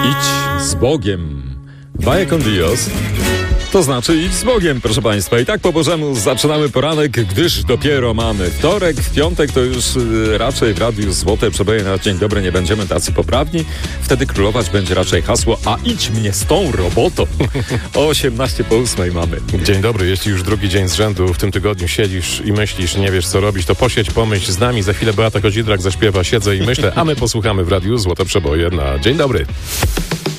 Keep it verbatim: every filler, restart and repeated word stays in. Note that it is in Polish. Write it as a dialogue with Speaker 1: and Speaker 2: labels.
Speaker 1: Idź z Bogiem. Vaya con Dios. To znaczy idź z Bogiem, proszę Państwa. I tak po Bożemu zaczynamy poranek, gdyż dopiero mamy wtorek. W piątek to już y, raczej w Radiu Złote Przeboje na dzień dobry nie będziemy tacy poprawni. Wtedy królować będzie raczej hasło: a idź mnie z tą robotą. O osiemnaście po ósmej mamy.
Speaker 2: Dzień dobry. Jeśli już drugi dzień z rzędu w tym tygodniu siedzisz i myślisz, nie wiesz co robić, to posiedź, pomyśl z nami. Za chwilę Beata Kozidrak zaśpiewa Siedzę i myślę, a my posłuchamy w Radiu Złote Przeboje na dzień dobry.